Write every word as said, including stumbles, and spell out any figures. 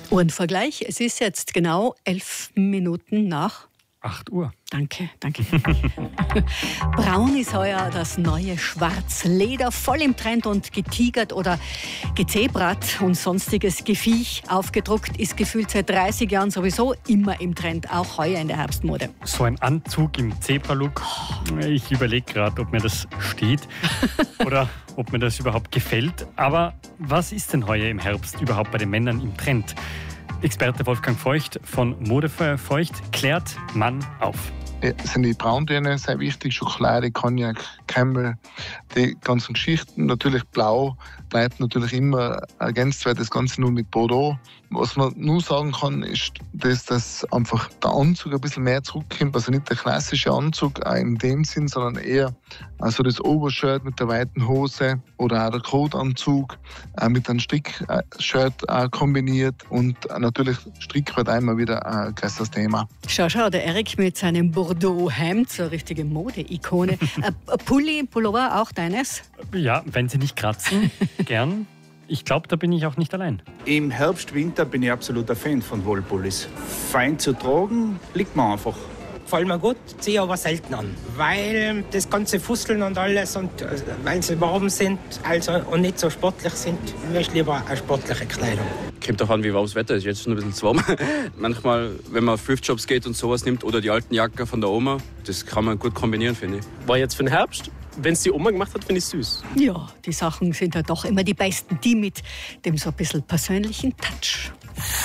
Uhrenvergleich, es ist jetzt genau elf Minuten nach acht Uhr. Danke, danke. Braun ist heuer das neue Schwarz. Leder voll im Trend und getigert oder gezebrat und sonstiges Geviech aufgedruckt ist gefühlt seit dreißig Jahren sowieso immer im Trend, auch heuer in der Herbstmode. So ein Anzug im Zebra-Look. Ich überlege gerade, ob mir das steht oder ob mir das überhaupt gefällt. Aber was ist denn heuer im Herbst überhaupt bei den Männern im Trend? Experte Wolfgang Feucht von Modefeuer Feucht klärt Mann auf. Ja, sind die Brauntöne sehr wichtig, Schokolade, Cognac, Camel, die ganzen Geschichten. Natürlich Blau bleibt natürlich immer ergänzt, wird das Ganze nur mit Bordeaux. Was man nur sagen kann, ist, dass, dass einfach der Anzug ein bisschen mehr zurückkommt. Also nicht der klassische Anzug auch in dem Sinn, sondern eher also das Obershirt mit der weiten Hose oder auch der Coatanzug äh, mit einem Strickshirt äh, kombiniert. Und äh, natürlich Strick wird einmal wieder ein großes Thema. Schau, schau, der Erik mit seinem Bordeaux-Hemd, so eine richtige Mode-Ikone. Ein Pulli, Pullover, auch deines? Ja, wenn sie nicht kratzen, gern. Ich glaube, da bin ich auch nicht allein. Im Herbst, Winter bin ich absoluter Fan von Wollpullis. Fein zu tragen, liegt mir einfach. Gefällt mir gut, ziehe aber selten an. Weil das ganze Fusseln und alles, und weil sie warm sind also, und nicht so sportlich sind, möchte ich lieber eine sportliche Kleidung. Kommt auch an, wie warm das Wetter ist. Jetzt schon ein bisschen zu warm. Manchmal, wenn man auf Thrift-Shops geht und sowas nimmt oder die alten Jacken von der Oma, das kann man gut kombinieren, finde ich. War jetzt für den Herbst? Wenn es die Oma gemacht hat, finde ich süß. Ja, die Sachen sind ja doch immer die besten, die mit dem so ein bisschen persönlichen Touch.